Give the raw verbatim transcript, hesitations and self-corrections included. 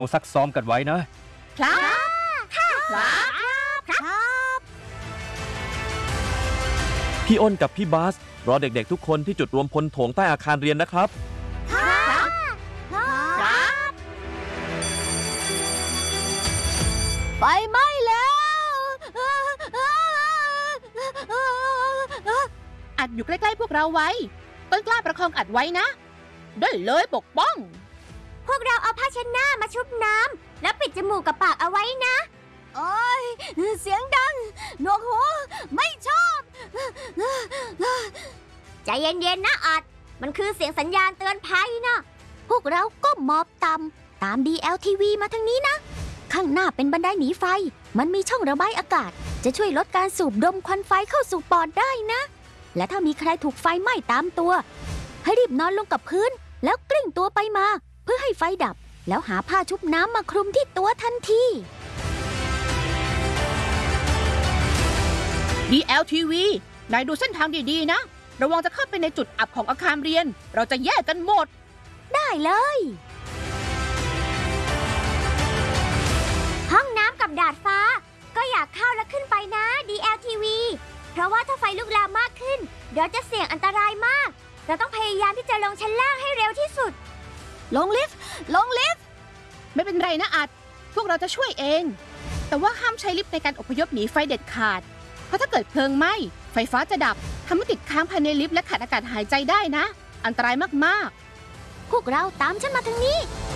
ซักซ้อมกันไว้นะครับครับครับพี่อ้นกับพี่บาสรอเด็กๆทุกคนที่จุดรวมพลโถงใต้อาคารเรียนนะครับครับครับไฟไหม้แล้วอัดอยู่ใกล้ๆพวกเราไว้ต้นกล้าประคองอัดไว้นะได้เลยปกป้องพวกเราเอาผ้าเช็ดหน้ามาชุบน้ำแล้วปิดจมูกกับปากเอาไว้นะโอ้ยเสียงดังหนวกหูไม่ชอบใจเย็นๆนะอัดมันคือเสียงสัญญาณเตือนภัยนะพวกเราก็มอบต่ำตาม ดี แอล ที วี มาทางนี้นะข้างหน้าเป็นบันไดหนีไฟมันมีช่องระบายอากาศจะช่วยลดการสูบดมควันไฟเข้าสู่ปอดได้นะและถ้ามีใครถูกไฟไหม้ตามตัวให้รีบนอนลงกับพื้นแล้วกลิ้งตัวไปมาเพื่อให้ไฟดับแล้วหาผ้าชุบน้ำมาคลุมที่ตัวทันทีดี แอล ที วี นายดูเส้นทางดีๆนะระวังจะเข้าไปในจุดอับของอาคารเรียนเราจะแยกกันหมดได้เลยห้องน้ำกับดาดฟ้าก็อยากเข้าและขึ้นไปนะ ดี แอล ที วี เพราะว่าถ้าไฟลุกลามมากขึ้นเดี๋ยวจะเสี่ยงอันตรายมากเราต้องพยายามที่จะลงชั้นล่างให้เร็วที่สุดลงลิฟต์ลงลิฟต์ไม่เป็นไรนะอัดพวกเราจะช่วยเองแต่ว่าห้ามใช้ลิฟต์ในการอพยพหนีไฟเด็ดขาดเพราะถ้าเกิดเพลิงไหม้ไฟฟ้าจะดับทำให้ติดค้างภายในลิฟต์และขาดอากาศหายใจได้นะอันตรายมากๆพวกเราตามฉันมาทางนี้